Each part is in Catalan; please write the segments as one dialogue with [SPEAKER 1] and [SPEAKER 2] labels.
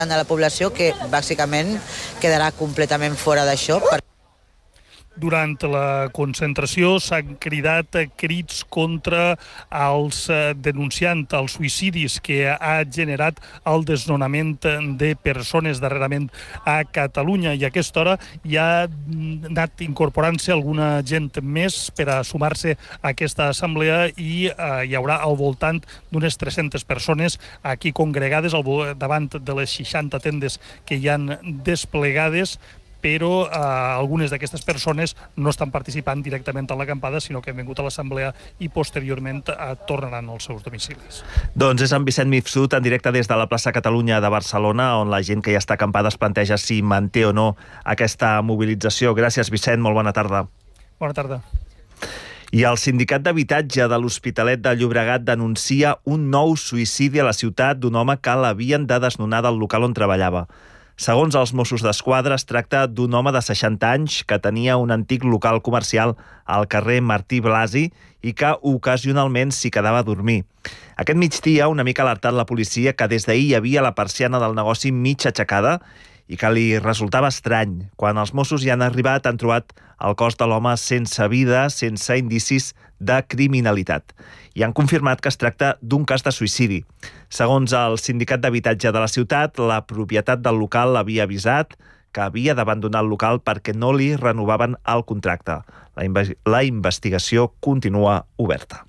[SPEAKER 1] de la població que bàsicament quedarà completament fora d'això.
[SPEAKER 2] Durant la concentració s'han cridat crits contra els denunciant els suïcidis que ha generat el desnonament de persones darrerament a Catalunya, i a aquesta hora ja ha anat incorporant-se alguna gent més per a sumar-se a aquesta assemblea i hi haurà al voltant d'unes 300 persones aquí congregades davant de les 60 tendes que hi han desplegades, però algunes d'aquestes persones no estan participant directament en l'acampada, sinó que han vingut a l'assemblea i posteriorment tornaran als seus domicilis.
[SPEAKER 3] Doncs és en Vicent Mifsud, en directe des de la plaça Catalunya de Barcelona, on la gent que ja està acampada es planteja si manté o no aquesta mobilització. Gràcies, Vicent, molt bona tarda.
[SPEAKER 2] Bona tarda.
[SPEAKER 3] I el Sindicat d'Habitatge de l'Hospitalet de Llobregat denuncia un nou suïcidi a la ciutat d'un home que l'havien de desnonar del local on treballava. Segons els Mossos d'Esquadra, es tracta d'un home de 60 anys que tenia un antic local comercial al carrer Martí Blasi i que ocasionalment s'hi quedava a dormir. Aquest migdia, una mica alertat la policia que des d'ahir hi havia la persiana del negoci mig aixecada i que li resultava estrany. Quan els Mossos hi han arribat, han trobat el cos de l'home sense vida, sense indicis de criminalitat. I han confirmat que es tracta d'un cas de suïcidi. Segons el Sindicat d'Habitatge de la ciutat, la propietat del local l'havia avisat que havia d'abandonar el local perquè no li renovaven el contracte. La investigació continua oberta.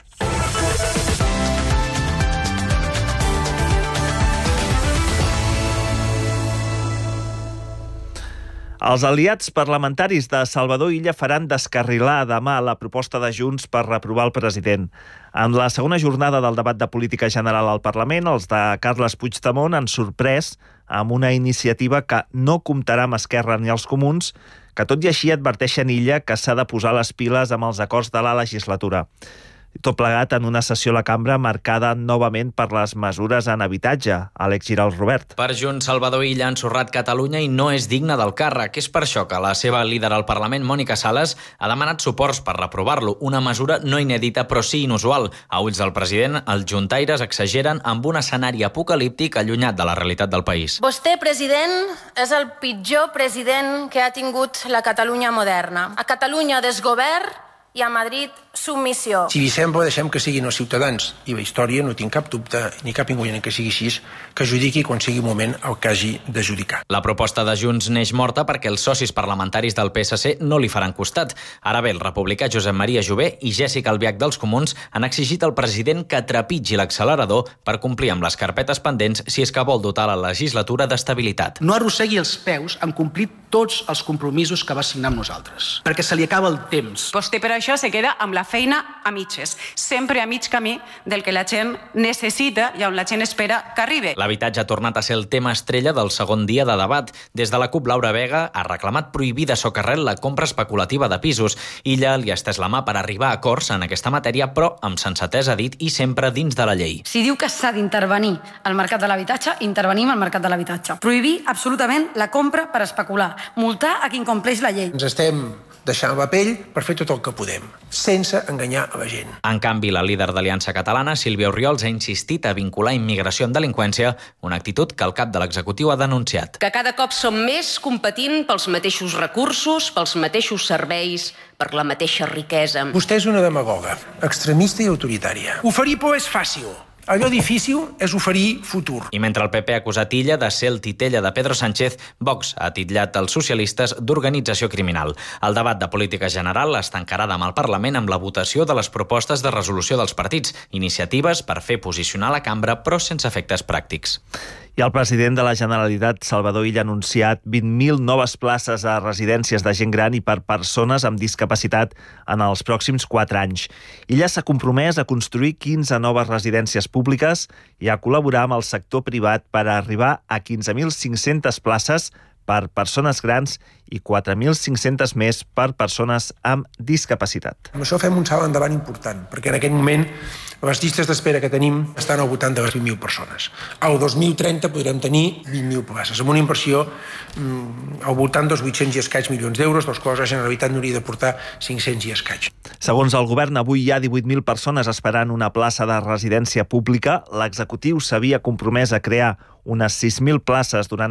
[SPEAKER 3] Els aliats parlamentaris de Salvador Illa faran descarrilar demà la proposta de Junts per reprovar el president. En la segona jornada del debat de política general al Parlament, els de Carles Puigdemont han sorprès amb una iniciativa que no comptarà amb Esquerra ni els Comuns, que tot i així adverteixen Illa que s'ha de posar les piles amb els acords de la legislatura. Tot plegat en una sessió a la cambra marcada novament per les mesures en habitatge. Àlex Giralt, Robert.
[SPEAKER 4] Per Junts, Salvador Illa ha ensorrat Catalunya i no és digne del càrrec. És per això que la seva líder al Parlament, Mònica Sales, ha demanat suports per reprovar-lo, una mesura no inèdita però sí inusual. A ulls del president, els juntaires exageren amb un escenari apocalíptic allunyat de la realitat del país.
[SPEAKER 5] Vostè, president, és el pitjor president que ha tingut la Catalunya moderna. A Catalunya desgovern i a Madrid submissió.
[SPEAKER 6] Si li sembla, deixem que siguin els ciutadans i la història, no tinc cap dubte ni cap inconvenient que sigui així, que judiqui quan sigui moment el que hagi de judicar.
[SPEAKER 4] La proposta de Junts neix morta perquè els socis parlamentaris del PSC no li faran costat. Ara bé, el republicà Josep Maria Jové i Jèssica Albiach dels Comuns han exigit al president que trepitgi l'accelerador per complir amb les carpetes pendents si és que vol dotar la legislatura d'estabilitat.
[SPEAKER 7] No arrossegui els peus en complir tots els compromisos que va signar amb nosaltres, perquè se li acaba el temps.
[SPEAKER 8] Vostè, per això, se queda amb la feina a mitges, sempre a mig camí del que la gent necessita i on la gent espera que arribi.
[SPEAKER 4] L'habitatge ha tornat a ser el tema estrella del segon dia de debat. Des de la CUP, Laura Vega ha reclamat prohibir de socarrel la compra especulativa de pisos. Illa li ha estès la mà per arribar a acords en aquesta matèria, però amb sensatesa, ha dit, i sempre dins de la llei.
[SPEAKER 9] Si diu que s'ha d'intervenir al mercat de l'habitatge, intervenim al mercat de l'habitatge. Prohibir absolutament la compra per especular. Multar a qui incompleix la llei.
[SPEAKER 6] Ens estem deixant la pell per fer tot el que podem, sense enganyar a la gent.
[SPEAKER 4] En canvi, la líder d'Aliança Catalana, Sílvia Orriols, ha insistit a vincular immigració amb delinqüència, una actitud que el cap de l'executiu ha denunciat.
[SPEAKER 10] Que cada cop som més competint pels mateixos recursos, pels mateixos serveis, per la mateixa riquesa.
[SPEAKER 6] Vostè és una demagoga, extremista i autoritària. Oferir por és fàcil. Allò difícil és oferir futur.
[SPEAKER 4] I mentre el PP ha acusat Illa de ser el titella de Pedro Sánchez, Vox ha titllat els socialistes d'organització criminal. El debat de política general es tancarà demà al Parlament amb la votació de les propostes de resolució dels partits, iniciatives per fer posicionar la cambra però sense efectes pràctics.
[SPEAKER 3] I el president de la Generalitat, Salvador Illa, ha anunciat 20.000 noves places a residències de gent gran i per persones amb discapacitat en els pròxims 4 anys. Illa s'ha compromès a construir 15 noves residències públiques i a col·laborar amb el sector privat per arribar a 15.500 places per persones grans i 4.500 més per persones amb discapacitat.
[SPEAKER 6] Amb això fem un salt endavant important, perquè en aquest moment Les llistes d'espera que tenim estan al voltant de les 20.000 persones. Al 2030 podrem tenir 20.000 places, amb una inversió al voltant dels 800 i escaig milions d'euros, dels quals la Generalitat n'hauria d'aportar 500 i escaig.
[SPEAKER 3] Segons el govern, avui hi ha 18.000 persones esperant una plaça de residència pública. L'executiu s'havia compromès a crear unes 6.000 places durant